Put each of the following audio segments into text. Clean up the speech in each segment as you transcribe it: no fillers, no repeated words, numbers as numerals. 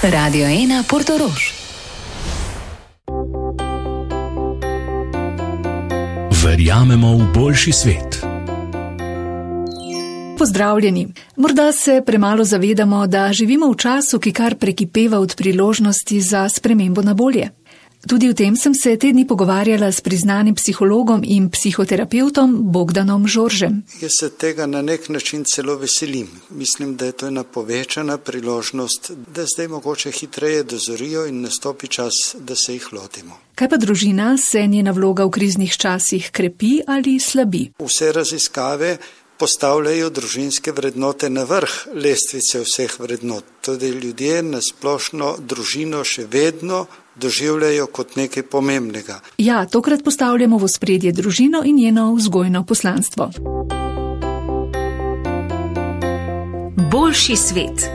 Radio 1 Portorož. Verjamemo v boljši svet. Pozdravljeni. Morda se premalo zavedamo, da živimo v času, ki kar prekipeva od priložnosti za spremembo na bolje. Tudi o tem sem se te dni pogovarjala s priznanim psihologom in psihoterapeutom Bogdanom Žoržem. Jaz se tega na nek način celo veselim. Mislim, da je to ena povečana priložnost, da zdaj mogoče hitreje dozorijo in nastopi čas, da se jih lotimo. Kaj pa družina, se njena vloga v kriznih časih krepi ali slabi? Vse raziskave postavljajo družinske vrednote na vrh lestvice vseh vrednot. Tudi ljudje na splošno družino še vedno doživljajo kot nekaj pomembnega. Ja, tokrat postavljamo v ospredje družino in njeno vzgojno poslanstvo. Boljši svet.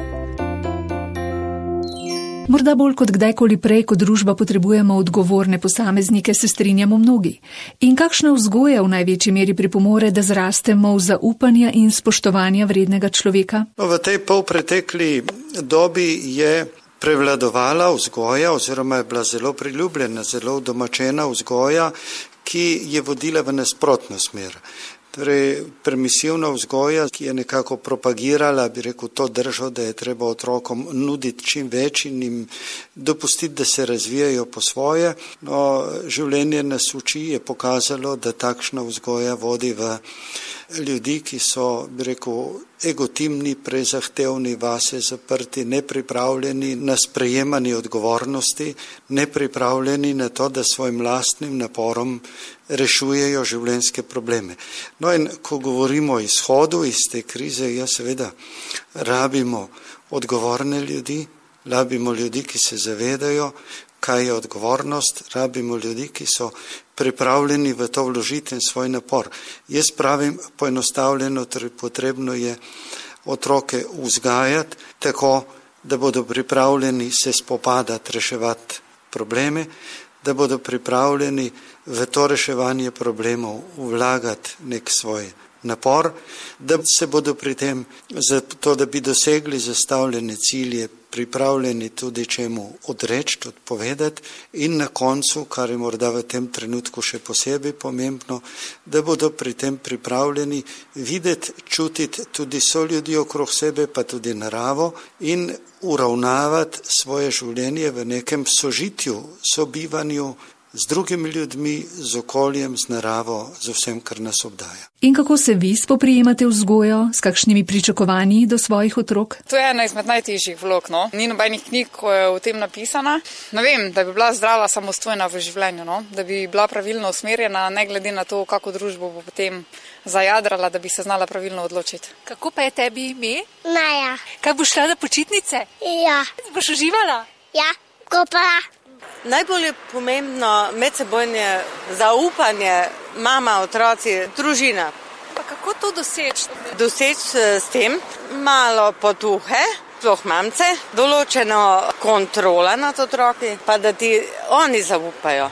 Morda bolj kot kdajkoli prej, kot družba potrebujemo odgovorne posameznike, se strinjamo mnogi. In kakšna vzgoja v največji meri pripomore, da zrastemo v zaupanja in spoštovanja vrednega človeka? V tej polpretekli dobi je prevladovala vzgoja oziroma je bila zelo priljubljena, zelo udomačena vzgoja, ki je vodila v nasprotno smer. Torej, permisivna vzgoja, ki je nekako propagirala, bi rekel, to držo, da je treba otrokom nuditi čim več in jim dopustiti, da se razvijajo po svoje. No, življenje nas uči, je pokazalo, da takšna vzgoja vodi v ljudi, ki so, bi rekel, egotimni, prezahtevni, vase zaprti, nepripravljeni na sprejemanje odgovornosti, nepripravljeni na to, da svojim lastnim naporom rešujejo življenjske probleme. No in ko govorimo o izhodu iz te krize, ja seveda rabimo odgovorne ljudi, rabimo ljudi, ki se zavedajo, kaj je odgovornost, rabimo ljudi, ki so pripravljeni v to vložiti svoj napor. Jaz pravim poenostavljeno, torej potrebno je otroke vzgajati tako, da bodo pripravljeni se spopadati, reševati probleme, da bodo pripravljeni v to reševanje problemov vlagati nek svoj napor, da se bodo pri tem, zato da bi dosegli zastavljene cilje, pripravljeni tudi čemu odreči, odpovedati in na koncu, kar je morda v tem trenutku še posebej pomembno, da bodo pri tem pripravljeni videti, čutiti tudi soljudi okrog sebe, pa tudi naravo in uravnavati svoje življenje v nekem sožitju, sobivanju z drugimi ljudmi, z okoljem, z naravo, z vsem, kar nas obdaja. In kako se vi spoprijemate vzgojo, s kakšnimi pričakovanji do svojih otrok? To je ena izmed najtežjih vlog, no. Ni nobenih knjig, ko je o tem napisana. Ne vem, da bi bila zdrava, samostojna v življenju, no. Da bi bila pravilno usmerjena, ne glede na to, kako družbo bo potem zajadrala, da bi se znala pravilno odločiti. Kako pa je tebi ime? Maja. Kaj boš šla na počitnice? Ja. Boš uživala? Ja, kopala. Najbolj je pomembno medsebojne zaupanje, mama, otroci, družina. Pa kako to doseči? Doseči s tem malo potuhe, sploh mamce, določeno kontrola nad otroki, pa da ti oni zaupajo.